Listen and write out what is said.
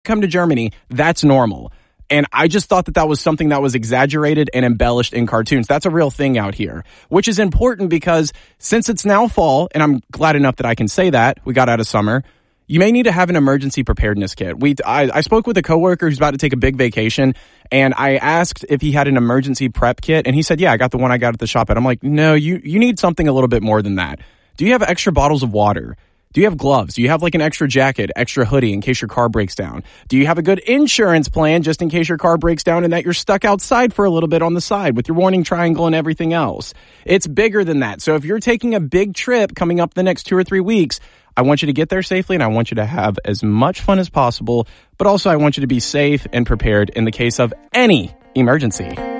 come to Germany, that's normal. And I just thought that was something that was exaggerated and embellished in cartoons. That's a real thing out here, which is important because since it's now fall, and I'm glad enough that I can say that, we got out of summer, you may need to have an emergency preparedness kit. I spoke with a coworker who's about to take a big vacation, and I asked if he had an emergency prep kit, and he said, yeah, I got the one I got at the shop. And I'm like, no, you need something a little bit more than that. Do you have extra bottles of water? Do you have gloves? Do you have like an extra jacket, extra hoodie in case your car breaks down? Do you have a good insurance plan just in case your car breaks down and that you're stuck outside for a little bit on the side with your warning triangle and everything else? It's bigger than that. So if you're taking a big trip coming up the next 2 or 3 weeks, I want you to get there safely and I want you to have as much fun as possible. But also I want you to be safe and prepared in the case of any emergency.